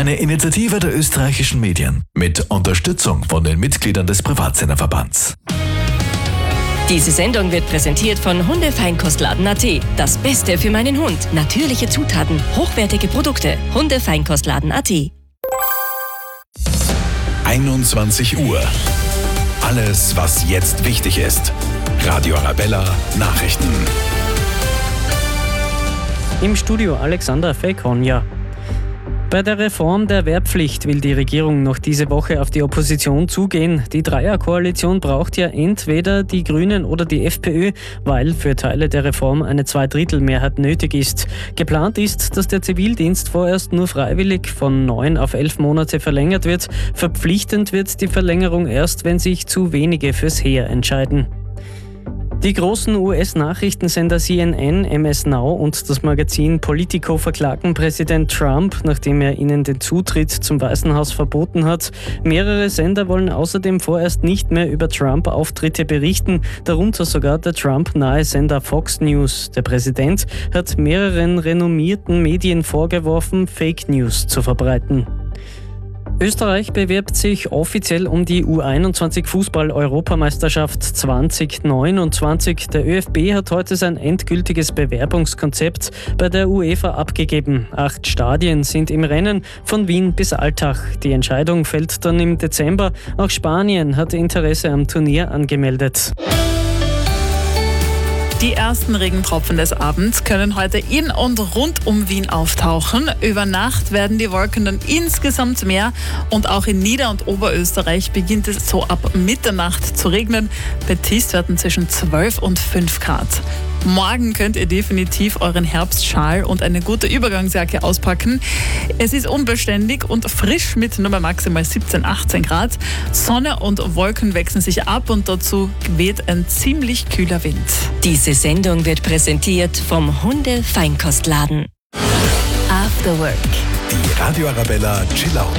Eine Initiative der österreichischen Medien mit Unterstützung von den Mitgliedern des Privatsenderverbands. Diese Sendung wird präsentiert von Hundefeinkostladen.at. Das Beste für meinen Hund. Natürliche Zutaten, hochwertige Produkte. Hundefeinkostladen.at. 21 Uhr. Alles, was jetzt wichtig ist. Radio Arabella Nachrichten. Im Studio Alexandra Fekonja. Bei der Reform der Wehrpflicht will die Regierung noch diese Woche auf die Opposition zugehen. Die Dreierkoalition braucht ja entweder die Grünen oder die FPÖ, weil für Teile der Reform eine Zweidrittelmehrheit nötig ist. Geplant ist, dass der Zivildienst vorerst nur freiwillig von 9 auf 11 Monate verlängert wird. Verpflichtend wird die Verlängerung erst, wenn sich zu wenige fürs Heer entscheiden. Die großen US-Nachrichtensender CNN, MS Now und das Magazin Politico verklagen Präsident Trump, nachdem er ihnen den Zutritt zum Weißen Haus verboten hat. Mehrere Sender wollen außerdem vorerst nicht mehr über Trump-Auftritte berichten, darunter sogar der Trump-nahe Sender Fox News. Der Präsident hat mehreren renommierten Medien vorgeworfen, Fake News zu verbreiten. Österreich bewirbt sich offiziell um die U21-Fußball-Europameisterschaft 2029. Der ÖFB hat heute sein endgültiges Bewerbungskonzept bei der UEFA abgegeben. 8 Stadien sind im Rennen, von Wien bis Altach. Die Entscheidung fällt dann im Dezember. Auch Spanien hat Interesse am Turnier angemeldet. Die ersten Regentropfen des Abends können heute in und rund um Wien auftauchen. Über Nacht werden die Wolken dann insgesamt mehr und auch in Nieder- und Oberösterreich beginnt es so ab Mitternacht zu regnen. Bei Tiefstwerten zwischen 12 und 5 Grad. Morgen könnt ihr definitiv euren Herbstschal und eine gute Übergangsjacke auspacken. Es ist unbeständig und frisch mit nur maximal 17, 18 Grad. Sonne und Wolken wechseln sich ab und dazu weht ein ziemlich kühler Wind. Diese Sendung wird präsentiert vom Hundefeinkostladen. After Work. Die Radio Arabella Chill Out